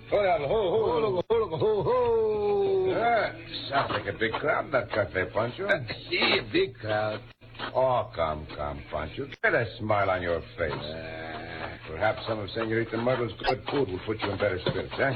Ho. Sounds like a big crowd in that cafe, Pancho. See, a big crowd. Oh, come, Pancho. Get a smile on your face. Perhaps some of Senorita Myrtle's good food will put you in better spirits, eh?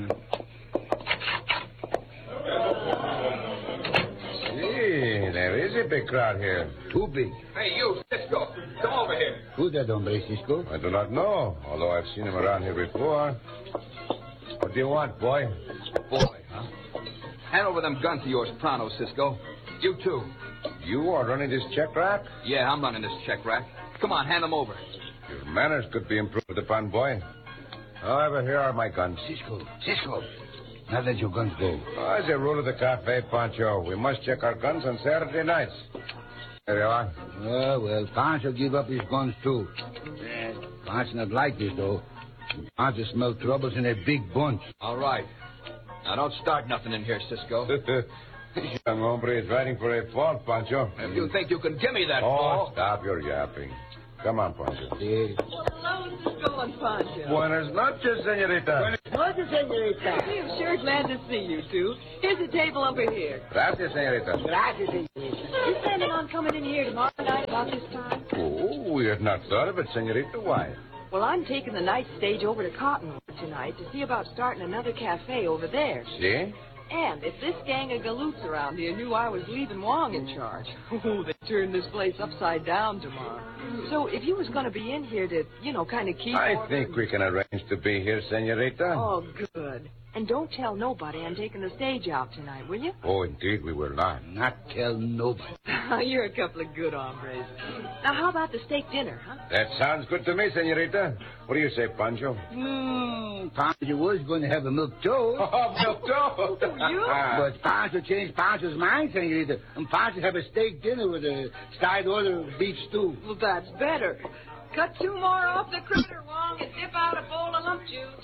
See, there is a big crowd here. Too big. Hey, you, Cisco. Come over here. Who's that hombre, Cisco? I do not know, although I've seen him around here before. What do you want, boy? Boy, huh? Hand over them guns of yours, pronto, Cisco. You, too. You are running this check rack? Yeah, I'm running this check rack. Come on, hand them over. Your manners could be improved upon, boy. However, here are my guns. Cisco. Now let your guns go. As a rule of the cafe, Pancho, we must check our guns on Saturday nights. There you are. Well, Pancho give up his guns, too. Pancho not like this, though. Pancho smell troubles in a big bunch. All right. Now, don't start nothing in here, Cisco. This young hombre is riding for a fall, Pancho. If you think you can give me that Oh, ball... stop your yapping. Come on, Pancho. Yeah. Hello, Cisco and Pancho. Buenas noches, señorita. Buenas, senorita. I'm sure glad to see you two. Here's a table over here. Gracias, señorita. Gracias, senorita. You planning on coming in here tomorrow night about this time? Oh, we had not thought of it, señorita. Why? Well, I'm taking the night stage over to Cottonwood tonight to see about starting another cafe over there. See? And if this gang of galoots around here knew I was leaving Wong in charge, they'd turn this place upside down tomorrow. So if you was going to be in here to, kind of keep... I order... think we can arrange to be here, señorita. Oh, good. And don't tell nobody I'm taking the stage out tonight, will you? Oh, indeed, we will not. Not tell nobody. You're a couple of good hombres. Now, how about the steak dinner, huh? That sounds good to me, señorita. What do you say, Pancho? Pancho was going to have a milk toast. Oh, milk toast. You? But Pancho changed Pancho's mind, senorita. And Pancho have a steak dinner with a side order of beef stew. Well, that's better. Cut 2 more off the critter, Wong, and dip out a bowl of lump juice.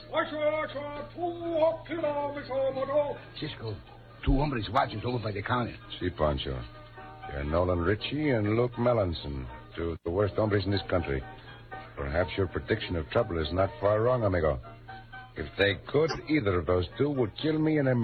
Cisco, 2 hombres watching over by the counter. See, Pancho. They're Nolan Ritchie and Luke Melanson, 2 of the worst hombres in this country. Perhaps your prediction of trouble is not far wrong, amigo. If they could, either of those 2 would kill me in a